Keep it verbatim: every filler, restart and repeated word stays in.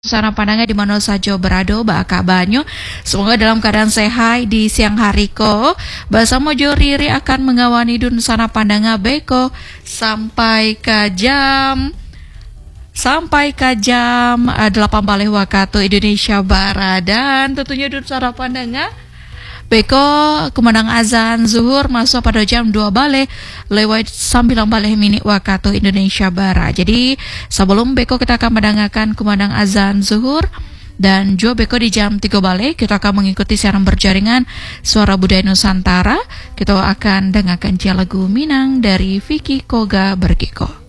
Sana pandangan di mana saja berado baka banyu. Semoga dalam keadaan sehat di siang hari ko. Bahasa Mojo Riri akan mengawani dun sana pandangan beko sampai ke jam sampai ke jam uh, delapan balik waktu Indonesia Barat, dan tentunya dun sana pandangan beko kumandang azan zuhur masuk pada jam dua balik lewat sembilan balik menit waktu Indonesia Barat. Jadi sebelum beko kita akan mendengarkan kumandang azan zuhur, dan juga beko di jam tiga balik kita akan mengikuti siaran berjaringan Suara Budaya Nusantara. Kita akan dengarkan lagu Minang dari Vicky Koga Bergiko.